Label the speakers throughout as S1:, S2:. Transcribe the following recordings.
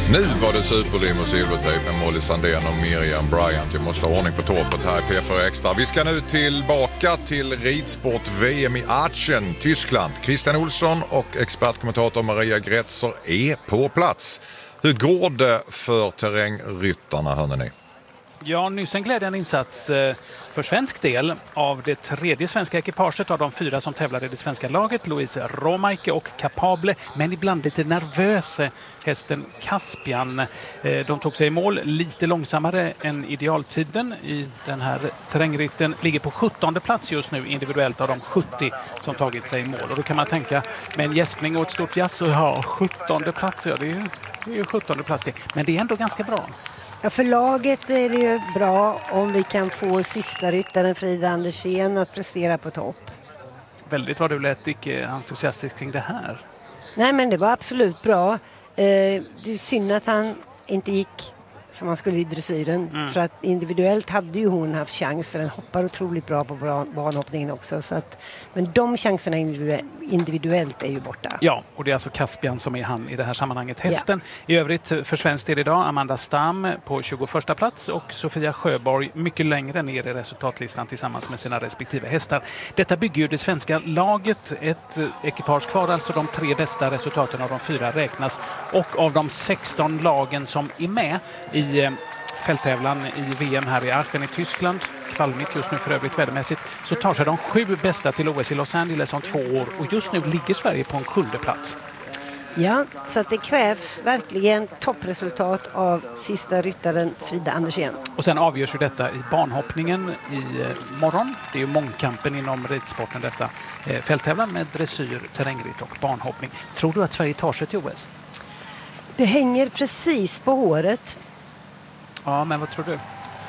S1: Nu var det superlim och silvertejp med Molly Sandén och Miriam Bryant. Vi måste ha ordning på torpet här i P4 Extra. Vi ska nu tillbaka till ridsport-VM i Aachen, Tyskland. Christian Olsson och expertkommentator Maria Gretzer är på plats. Hur går det för terrängryttarna, hörni ni?
S2: Ja, nyss en glädjande insats för svensk del av det tredje svenska ekipaget av de 4 som tävlade i det svenska laget. Louise Romaike och Capable, men ibland lite nervös hästen Caspian. De tog sig i mål lite långsammare än idealtiden i den här terrängritten. Ligger på 17:e plats just nu individuellt av de 70 som tagit sig i mål. Och då kan man tänka med en gäspning och ett stort jazz och ja, 17:e plats, ja, det är ju 17:e plats det. Men det är ändå ganska bra.
S3: Ja, för laget är det ju bra om vi kan få sista ryttaren Frida Andersén att prestera på topp.
S2: Väldigt vad du lät icke entusiastisk kring det här.
S3: Nej, men det var absolut bra. Det är synd att han inte gick som han skulle i dressyren. För att individuellt hade ju hon haft chans, för den hoppar otroligt bra på banhoppningen också. Så att, men de chanserna individuellt är ju borta.
S2: Ja, och det är alltså Caspian som är han i det här sammanhanget, hästen. Ja. I övrigt för svensk del idag Amanda Stam på 21:a plats och Sofia Sjöborg mycket längre ner i resultatlistan tillsammans med sina respektive hästar. Detta bygger ju det svenska laget, ett ekipage kvar, alltså de 3 bästa resultaten av de 4 räknas. Och av de 16 lagen som är med i fälttävlan i VM här i Aachen i Tyskland, kvalmigt just nu för övrigt vädermässigt, så tar sig de 7 bästa till OS i Los Angeles om 2 år och just nu ligger Sverige på en 7:e plats.
S3: Ja, så att det krävs verkligen toppresultat av sista ryttaren Frida Andersén.
S2: Och sen avgörs ju detta i banhoppningen i morgon. Det är ju mångkampen inom ridsporten detta. Fälttävlan med dressyr, terrängritt och banhoppning. Tror du att Sverige tar sig till OS?
S3: Det hänger precis på håret.
S2: Ja, men vad tror du?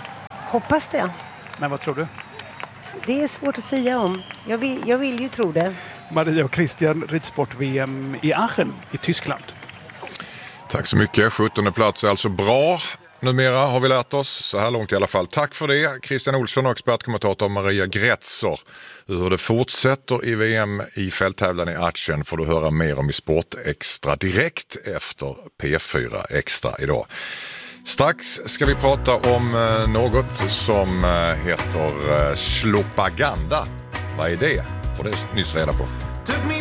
S3: Hoppas det.
S2: Men vad tror du?
S3: Det är svårt att säga om. Jag vill ju tro det.
S2: Maria och Christian, ridsport-VM i Aachen i Tyskland.
S1: Tack så mycket. 17:e plats är alltså bra. Numera har vi lärt oss, så här långt i alla fall. Tack för det, Christian Olsson och expertkommentator Maria Gretzer. Hur det fortsätter i VM i fälttävlan i Aachen får du höra mer om i Sport Extra direkt efter P4 Extra idag. Strax ska vi prata om något som heter slopaganda. Vad är det? Får det nyss reda på.